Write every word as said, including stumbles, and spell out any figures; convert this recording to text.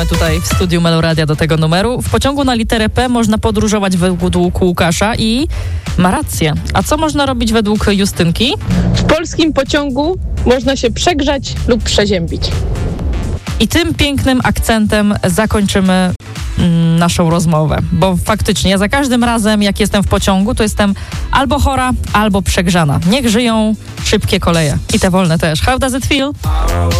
Tutaj w studiu Meloradia do tego numeru. W pociągu na literę P można podróżować według Łukasza i ma rację. A co można robić według Justynki? W polskim pociągu można się przegrzać lub przeziębić. I tym pięknym akcentem zakończymy mm, naszą rozmowę, bo faktycznie ja za każdym razem, jak jestem w pociągu, to jestem albo chora, albo przegrzana. Niech żyją szybkie koleje. I te wolne też. How does it feel?